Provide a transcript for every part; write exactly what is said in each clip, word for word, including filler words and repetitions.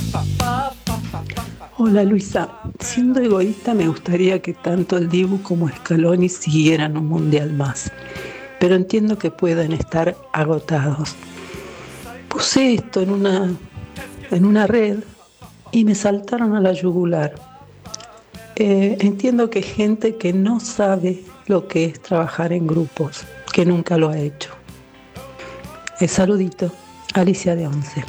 Hola Luisa, siendo egoísta me gustaría que tanto el Dibu como Scaloni siguieran un mundial más, pero entiendo que puedan estar agotados. Puse esto en una, en una red y me saltaron a la yugular. Eh, entiendo que hay gente que no sabe lo que es trabajar en grupos, que nunca lo ha hecho. El saludito, Alicia de Once.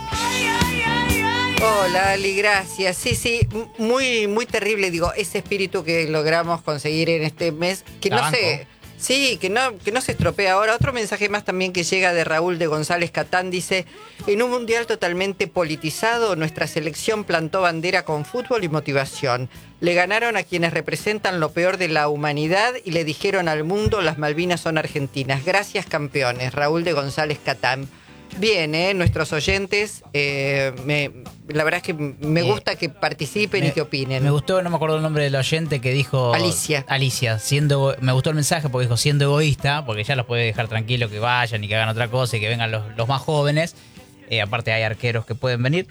Hola Ali, gracias. Sí, sí, muy, muy terrible, digo, ese espíritu que logramos conseguir en este mes, que La no banco. se, sí, que no, que no se estropea ahora. Otro mensaje más también que llega de Raúl de González Catán, dice: en un mundial totalmente politizado, nuestra selección plantó bandera con fútbol y motivación. Le ganaron a quienes representan lo peor de la humanidad y le dijeron al mundo: las Malvinas son argentinas. Gracias, campeones. Raúl de González Catán. Bien, ¿eh? Nuestros oyentes, eh, me, la verdad es que me gusta que participen me, y que opinen. Me gustó, no me acuerdo el nombre del oyente que dijo... Alicia. Alicia, siendo, me gustó el mensaje porque dijo siendo egoísta, porque ya los puede dejar tranquilos que vayan y que hagan otra cosa y que vengan los, los más jóvenes. Eh, aparte hay arqueros que pueden venir.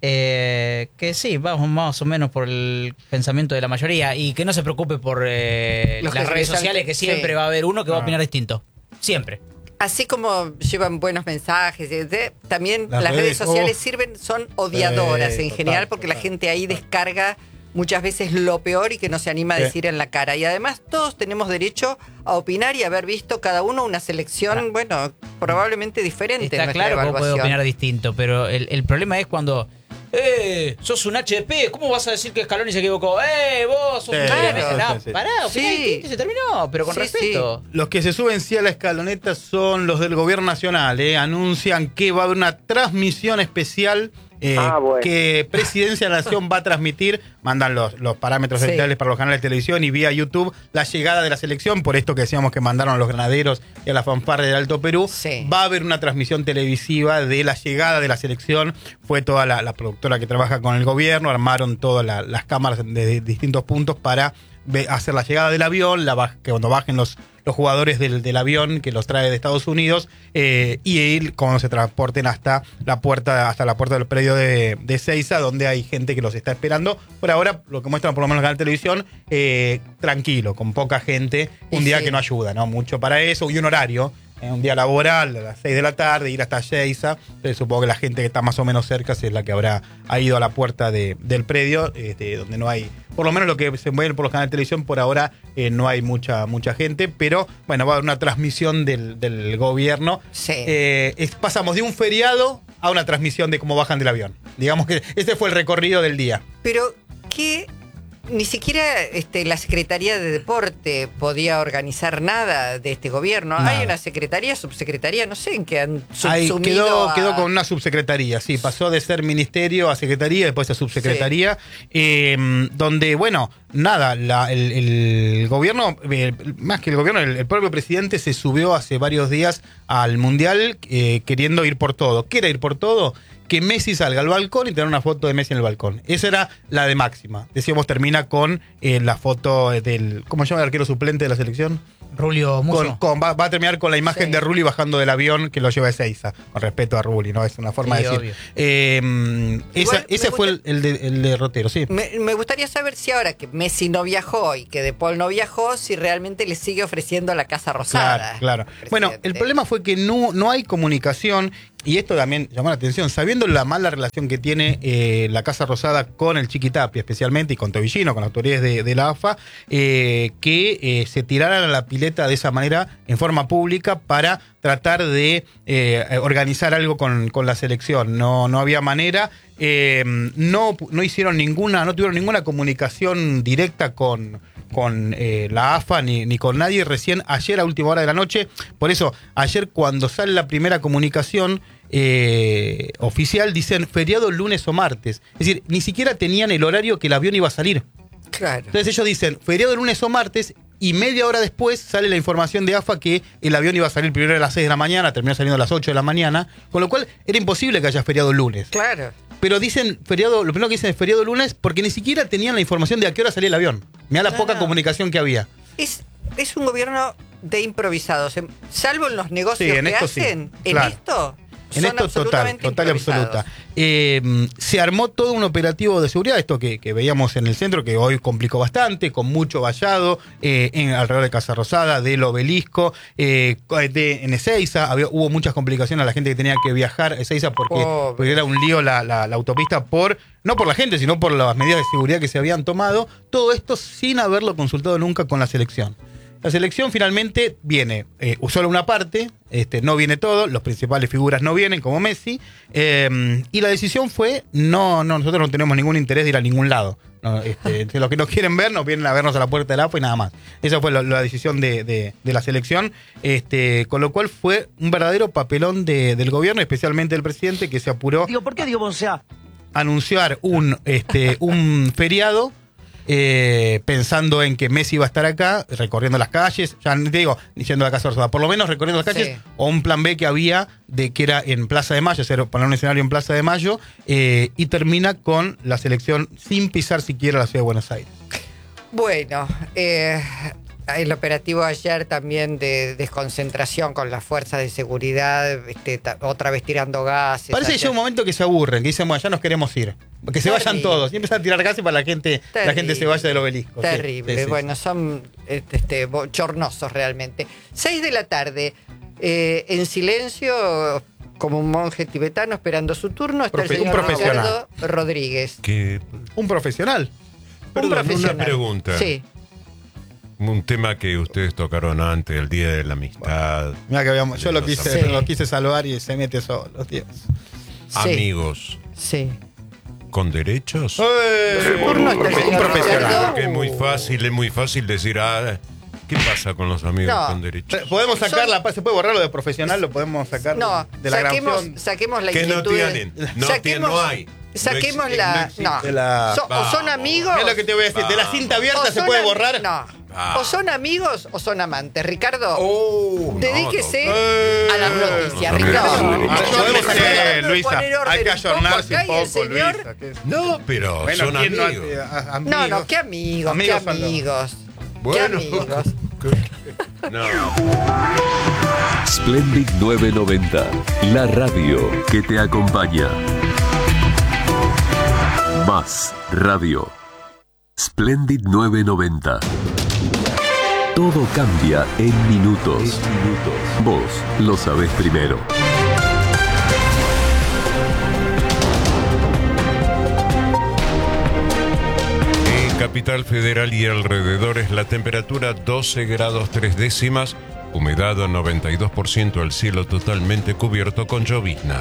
Eh, que sí, vamos más o menos por el pensamiento de la mayoría y que no se preocupe por eh, las redes sociales, que siempre sí. va a haber uno que va a Ah. opinar distinto. Siempre. Así como llevan buenos mensajes, de, también las, Las redes, redes, sociales oh. son son odiadoras Sí, en total, general, porque total. la gente ahí descarga muchas veces lo peor y que no se anima a Sí. decir en la cara. Y además todos tenemos derecho a opinar y haber visto cada uno una selección, Claro. bueno, probablemente diferente en Está nuestra claro que vos podés evaluación. opinar distinto, pero el, el problema es cuando... ¡Eh! ¡Sos un H D P! ¿Cómo vas a decir que Scaloni se equivocó? ¡Eh! ¡Vos sos Sí, un... claro. No, sí, sí. pará, opina Sí. distinto y se terminó, pero con Sí, respeto. Los que se suben sí a la escaloneta son los del gobierno nacional, ¿eh? Anuncian que va a haber una transmisión especial eh, Ah, bueno. que Presidencia de la Nación va a transmitir, mandan los, los parámetros Sí. editoriales para los canales de televisión y vía YouTube, la llegada de la selección, por esto que decíamos que mandaron a los granaderos y a la fanfarria del Alto Perú, Sí. va a haber una transmisión televisiva de la llegada de la selección, fue toda la, la productora que trabaja con el gobierno, armaron todas la- las cámaras de, de distintos puntos para ve- hacer la llegada del avión, la baj- que cuando bajen los, los jugadores del, del avión que los trae de Estados Unidos eh, y ir cuando se transporten hasta la puerta hasta la puerta del predio de, de Seiza, donde hay gente que los está esperando. Por ahora, lo que muestran por lo menos en el canal de televisión, eh, tranquilo, con poca gente, un Y día sí. que no ayuda, ¿no? Mucho para eso y un horario. eh, Un día laboral a las seis de la tarde, ir hasta Seiza. Entonces, supongo que la gente que está más o menos cerca es la que habrá ha ido a la puerta de, del predio, este, donde no hay, por lo menos lo que se mueve por los canales de televisión, por ahora eh, no hay mucha mucha gente, pero bueno, va a haber una transmisión del, del gobierno. Sí. Eh, es- pasamos de un feriado a una transmisión de cómo bajan del avión. Digamos que ese fue el recorrido del día. Pero que ni siquiera este, la Secretaría de Deporte podía organizar nada de este gobierno. Nada. Hay una secretaría, subsecretaría, no sé en qué han Ahí subsumido quedó, a- quedó con una subsecretaría, sí, pasó de ser ministerio a secretaría, después a subsecretaría, eh, donde, bueno, nada, la- el, el gobierno, eh, más que el gobierno, el, el propio presidente se subió hace varios días al Mundial eh, queriendo ir por todo. ¿Qué era ir por todo? Que Messi salga al balcón y tener una foto de Messi en el balcón. Esa era la de máxima. Decíamos, termina con eh, la foto del, ¿cómo se llama el arquero suplente de la selección? Rulio Muso. Con, con- va, va a terminar con la imagen Sí. de Rulli bajando del avión que lo lleva a Ezeiza, con respeto a Rulli, ¿no? Es una forma Sí, de decir. obvio. Eh, esa- Igual, me ese fue el, gusta- el de, el de Rotero, sí. Me, me gustaría saber si ahora que Messi no viajó y que De Paul no viajó, si realmente le sigue ofreciendo la Casa Rosada. Claro, claro. al Bueno, presidente. el problema fue que no, no hay comunicación, y esto también llamó la atención, sabiendo la mala relación que tiene eh, la Casa Rosada con el Chiquitapia, especialmente, y con Tobillino, con las autoridades de, de la A F A, eh, que eh, se tiraran a la pileta de esa manera, en forma pública, para tratar de eh, organizar algo con, con la selección. No, no había manera. Eh, no, no hicieron ninguna, no tuvieron ninguna comunicación directa con, con eh, la A F A ni, ni con nadie. Recién ayer a última hora de la noche, por eso ayer cuando sale la primera comunicación eh, oficial dicen feriado lunes o martes. Es decir, ni siquiera tenían el horario que el avión iba a salir. Claro. Entonces ellos dicen feriado lunes o martes y media hora después sale la información de A F A que el avión iba a salir primero a las seis de la mañana, terminó saliendo a las ocho de la mañana, con lo cual era imposible que haya feriado lunes. Claro. Pero dicen feriado, lo primero que dicen es feriado lunes porque ni siquiera tenían la información de a qué hora salía el avión. Mirá la No, poca no. comunicación que había. Es, es un gobierno de improvisados. Em, Salvo en los negocios Sí, en que esto sí, hacen, en claro. esto En Son esto total, total y absoluta. Eh, se armó todo un operativo de seguridad, esto que, que veíamos en el centro, que hoy complicó bastante, con mucho vallado, eh, en, alrededor de Casa Rosada, del Obelisco, eh, de, en Ezeiza, había, hubo muchas complicaciones a la gente que tenía que viajar a Ezeiza porque, porque era un lío la, la, la autopista por... No por la gente, sino por las medidas de seguridad que se habían tomado. Todo esto sin haberlo consultado nunca con la selección. La selección finalmente viene eh, solo una parte, este, no viene todo, los principales figuras no vienen, como Messi, eh, y la decisión fue, no, no, nosotros no tenemos ningún interés de ir a ningún lado. No, este, los que no quieren ver, nos vienen a vernos a la puerta del A F A y nada más. Esa fue la, la decisión de, de, de la selección, este, con lo cual fue un verdadero papelón de, del gobierno, especialmente del presidente, que se apuró. Digo, ¿por qué digo, o sea? Anunciar un, este, un feriado eh, pensando en que Messi iba a estar acá, recorriendo las calles, ya no te digo, yendo a la Casa Rosada, por lo menos recorriendo las calles, sí. O un plan B que había, de que era en Plaza de Mayo, hacer, poner un escenario en Plaza de Mayo, eh, y termina con la selección sin pisar siquiera la ciudad de Buenos Aires. Bueno, eh... el operativo ayer también de desconcentración con las fuerzas de seguridad, este, otra vez tirando gases. Parece que llega un momento que se aburren, que dicen, bueno, ya nos queremos ir. Que se Terrible. Vayan todos. Y empiezan a tirar gases para la gente, la gente se vaya del Obelisco. Terrible. Sí, sí, bueno, sí. Son este, bochornosos realmente. Seis de la tarde, eh, en silencio, como un monje tibetano esperando su turno, está Profe el señor Ricardo Rodríguez. ¿Qué? ¿Un profesional? Perdón, un profesional. Una pregunta. Sí. Un tema que ustedes tocaron antes, el Día de la Amistad. Mira que habíamos, yo lo quise, sí. lo quise salvar y se mete solo, Dios. Amigos. Sí. ¿Con derechos? ¡Eh! Un, un profesional. Porque es muy fácil, es muy fácil decir, ah, ¿qué pasa con los amigos no. con derechos? Podemos sacarla, se puede borrar lo de profesional, lo podemos sacar no, de la saquemos, grabación. Saquemos la que inquietud. No tienen, no, saquemos, no hay. Saquemos no la. existe, no. De la... So, o son amigos. Es lo que te voy a decir. De la cinta abierta se puede borrar. No. Ah. O son amigos o son amantes. Ricardo, oh, dedíquese no, no. a las noticias. No, Ricardo, no, no, no, podemos hacer, Luisa. Hay que ayornarse un poco, señor... Luisa. ¿Qué? No, pero bueno, son amigos. No, amigos. No, no, qué amigos, amigos qué amigos. Bueno. Qué amigos. No. Splendid novecientos noventa, la radio que te acompaña. Más radio. Splendid novecientos noventa. Todo cambia en minutos. En minutos. Vos lo sabés primero. En Capital Federal y alrededores la temperatura doce grados tres décimas, humedad a noventa y dos por ciento, el cielo totalmente cubierto con llovizna.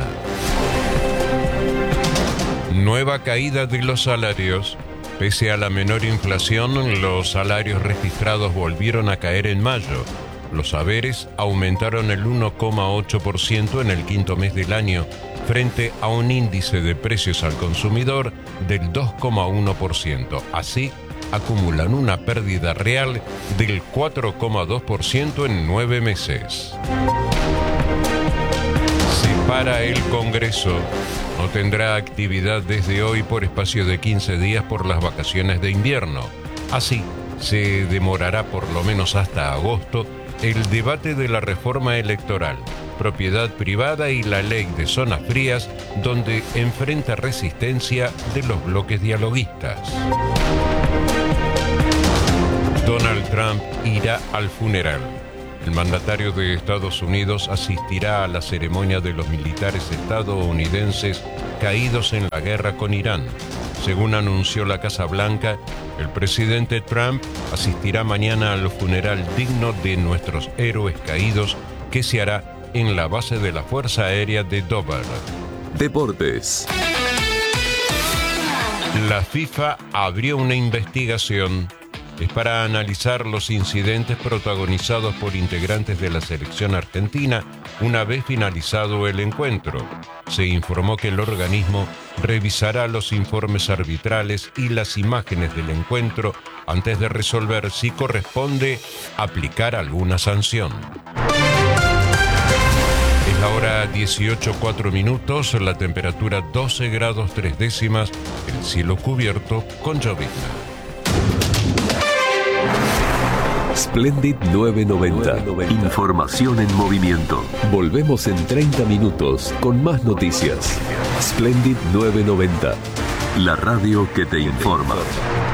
Nueva caída de los salarios. Pese a la menor inflación, los salarios registrados volvieron a caer en mayo. Los haberes aumentaron el uno coma ocho por ciento en el quinto mes del año, frente a un índice de precios al consumidor del dos coma uno por ciento. Así, acumulan una pérdida real del cuatro coma dos por ciento en nueve meses. Se para el Congreso. No tendrá actividad desde hoy por espacio de quince días por las vacaciones de invierno. Así, se demorará por lo menos hasta agosto el debate de la reforma electoral, propiedad privada y la ley de zonas frías, donde enfrenta resistencia de los bloques dialoguistas. Donald Trump irá al funeral. El mandatario de Estados Unidos asistirá a la ceremonia de los militares estadounidenses caídos en la guerra con Irán. Según anunció la Casa Blanca, el presidente Trump asistirá mañana al funeral digno de nuestros héroes caídos que se hará en la base de la Fuerza Aérea de Dover. Deportes. La FIFA abrió una investigación. Es para analizar los incidentes protagonizados por integrantes de la selección argentina una vez finalizado el encuentro. Se informó que el organismo revisará los informes arbitrales y las imágenes del encuentro antes de resolver si corresponde aplicar alguna sanción. Es la hora dieciocho cuatro minutos, la temperatura doce grados tres décimas, el cielo cubierto con llovizna. Splendid novecientos noventa. Información en movimiento. Volvemos en treinta minutos con más noticias. Splendid novecientos noventa. La radio que te informa.